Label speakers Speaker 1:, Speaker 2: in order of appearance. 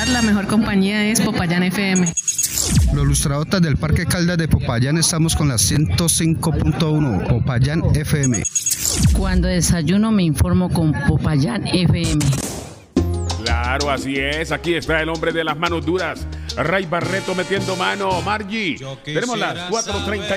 Speaker 1: la mejor compañía es Popayán FM.
Speaker 2: Los lustradotas del Parque Caldas de Popayán estamos con la 105.1 Popayán FM.
Speaker 3: Cuando desayuno me informo con Popayán FM.
Speaker 4: Claro, así es. Aquí está el hombre de las manos duras, Ray Barreto metiendo mano. Margie, tenemos las 4:30.